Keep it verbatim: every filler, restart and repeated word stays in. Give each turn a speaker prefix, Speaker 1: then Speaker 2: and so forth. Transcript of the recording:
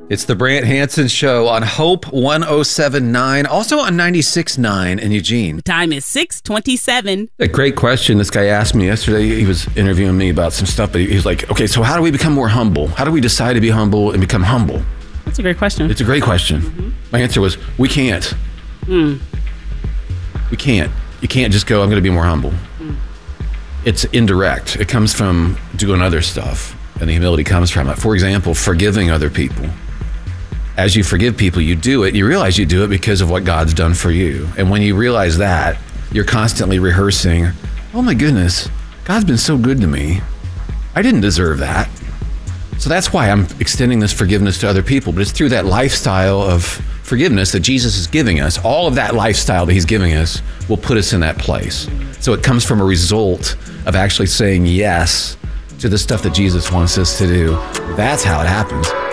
Speaker 1: It's the Brant Hansen Show on Hope one oh seven point nine, also on ninety-six point nine in Eugene.
Speaker 2: The time is six twenty-seven.
Speaker 1: A great question this guy asked me yesterday. He was interviewing me about some stuff, but he was like, okay, so how do we become more humble? How do we decide to be humble and become humble?
Speaker 2: That's a great question.
Speaker 1: It's a great question.
Speaker 2: Mm-hmm.
Speaker 1: My answer was, we can't.
Speaker 2: Mm.
Speaker 1: We can't. You can't just go, I'm going to be more humble. Mm. It's indirect. It comes from doing other stuff, and the humility comes from it. For example, forgiving other people. As you forgive people, you do it. You realize you do it because of what God's done for you. And when you realize that, you're constantly rehearsing, oh my goodness, God's been so good to me. I didn't deserve that. So that's why I'm extending this forgiveness to other people. But it's through that lifestyle of forgiveness that Jesus is giving us. All of that lifestyle that he's giving us will put us in that place. So it comes from a result of actually saying yes to the stuff that Jesus wants us to do. That's how it happens.